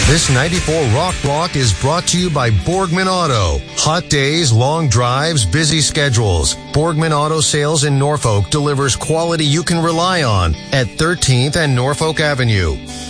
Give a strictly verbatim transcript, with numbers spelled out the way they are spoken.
This ninety-four Rock Block is brought to you by Borgman Auto. Hot days, long drives, busy schedules. Borgman Auto Sales in Norfolk delivers quality you can rely on at thirteenth and Norfolk Avenue.